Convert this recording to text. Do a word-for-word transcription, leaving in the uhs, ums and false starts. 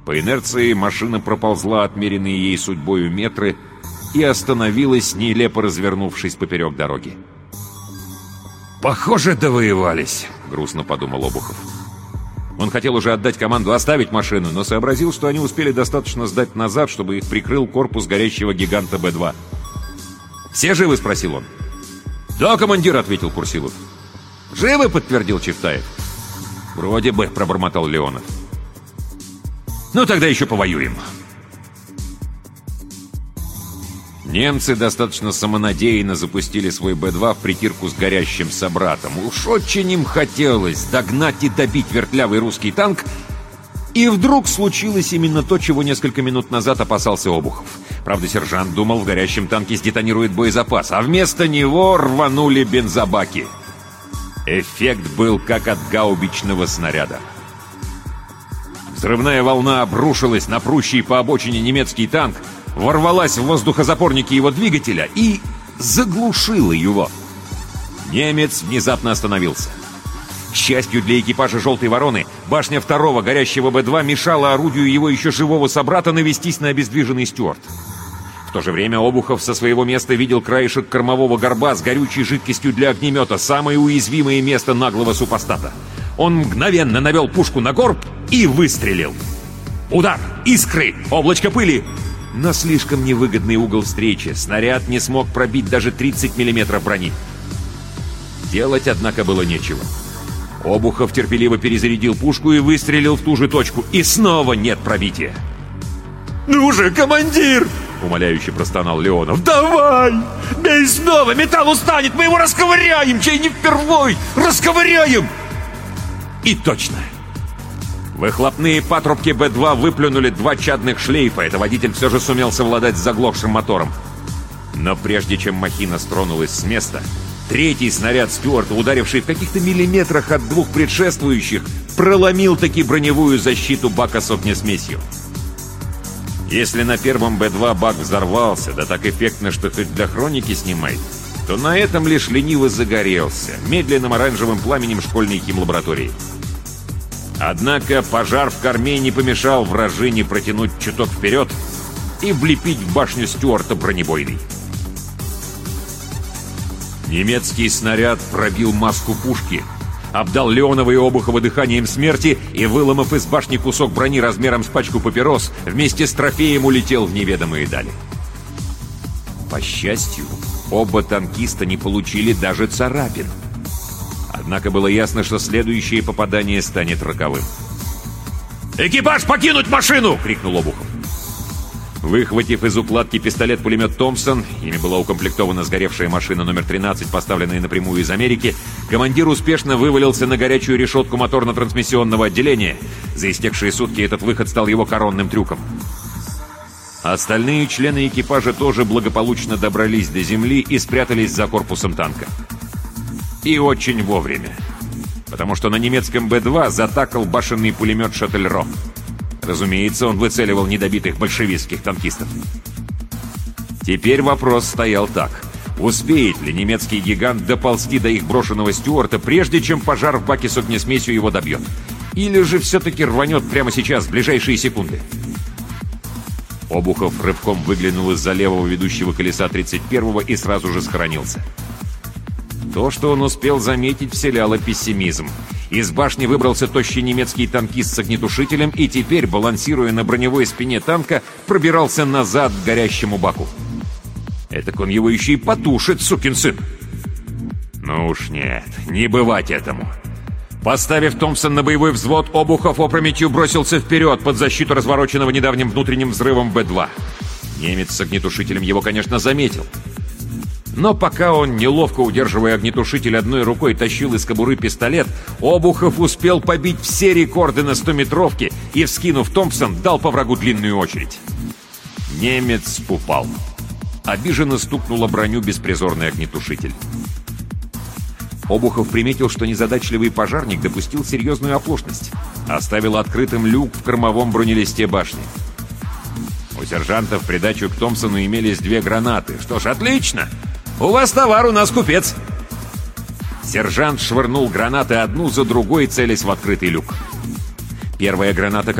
По инерции машина проползла отмеренные ей судьбою метры и остановилась, нелепо развернувшись поперек дороги. «Похоже, довоевались», — грустно подумал Обухов. Он хотел уже отдать команду оставить машину, но сообразил, что они успели достаточно сдать назад, чтобы их прикрыл корпус горящего гиганта Бэ два. «Все живы?» — спросил он. «Да, командир», — ответил Курсилов. «Живы?» — подтвердил Чифтаев. «Вроде бы», — пробормотал Леонов. «Ну, тогда еще повоюем». Немцы достаточно самонадеянно запустили свой Бэ два в притирку с горящим собратом. Уж очень им хотелось догнать и добить вертлявый русский танк. И вдруг случилось именно то, чего несколько минут назад опасался Обухов. Правда, сержант думал, в горящем танке сдетонирует боезапас, а вместо него рванули бензобаки. Эффект был как от гаубичного снаряда. Взрывная волна обрушилась на прущий по обочине немецкий танк, ворвалась в воздухозапорники его двигателя и заглушила его. Немец внезапно остановился. К счастью для экипажа «Желтой вороны», башня второго горящего Бэ два мешала орудию его еще живого собрата навестись на обездвиженный Стюарт. В то же время Обухов со своего места видел краешек кормового горба с горючей жидкостью для огнемета, самое уязвимое место наглого супостата. Он мгновенно навел пушку на горб и выстрелил. Удар! Искры! Облачко пыли! Но слишком невыгодный угол встречи. Снаряд не смог пробить даже тридцать миллиметров брони. Делать, однако, было нечего. Обухов терпеливо перезарядил пушку и выстрелил в ту же точку. И снова нет пробития. «Ну же, командир!» — умоляюще простонал Леонов. «Давай! Бей снова! Металл устанет! Мы его расковыряем! Чей не впервой! Расковыряем!» И точно! Выхлопные патрубки Бэ два выплюнули два чадных шлейфа. Это водитель все же сумел совладать с заглохшим мотором. Но прежде чем махина стронулась с места, третий снаряд Стюарта, ударивший в каких-то миллиметрах от двух предшествующих, проломил таки броневую защиту бака с огнесмесью. Если на первом Бэ два бак взорвался, да так эффектно, что хоть для хроники снимай, то на этом лишь лениво загорелся, медленным оранжевым пламенем школьной химлаборатории. Однако пожар в корме не помешал вражине протянуть чуток вперед и влепить в башню Стюарта бронебойный. Немецкий снаряд пробил маску пушки, обдал Леонова и Обухова дыханием смерти и, выломав из башни кусок брони размером с пачку папирос, вместе с трофеем улетел в неведомые дали. По счастью, оба танкиста не получили даже царапин. Однако было ясно, что следующее попадание станет роковым. «Экипаж, покинуть машину!» — крикнул Обухов. Выхватив из укладки пистолет-пулемет «Томпсон», ими была укомплектована сгоревшая машина номер тринадцать, поставленная напрямую из Америки, командир успешно вывалился на горячую решетку моторно-трансмиссионного отделения. За истекшие сутки этот выход стал его коронным трюком. Остальные члены экипажа тоже благополучно добрались до земли и спрятались за корпусом танка. И очень вовремя, потому что на немецком Бэ два затакал башенный пулемет «Шаттельро». Разумеется, он выцеливал недобитых большевистских танкистов. Теперь вопрос стоял так. Успеет ли немецкий гигант доползти до их брошенного Стюарта, прежде чем пожар в баке с огнесмесью его добьет? Или же все-таки рванет прямо сейчас, в ближайшие секунды? Обухов рывком выглянул из-за левого ведущего колеса тридцать первого и сразу же схоронился. То, что он успел заметить, вселяло пессимизм. Из башни выбрался тощий немецкий танкист с огнетушителем и теперь, балансируя на броневой спине танка, пробирался назад к горящему баку. Этак он его еще и потушит, сукин сын. Ну уж нет, не бывать этому. Поставив «Томпсон» на боевой взвод, Обухов опрометью бросился вперед под защиту развороченного недавним внутренним взрывом Бэ два. Немец с огнетушителем его, конечно, заметил. Но пока он, неловко удерживая огнетушитель одной рукой, тащил из кобуры пистолет, Обухов успел побить все рекорды на стометровке и, вскинув «Томпсон», дал по врагу длинную очередь. Немец упал. Обиженно стукнула броню беспризорный огнетушитель. Обухов приметил, что незадачливый пожарник допустил серьезную оплошность. Оставил открытым люк в кормовом бронелисте башни. У сержанта в придачу к «Томпсону» имелись две гранаты. Что ж, отлично! У вас товар, у нас купец. Сержант швырнул гранаты одну за другой, целясь в открытый люк. Первая граната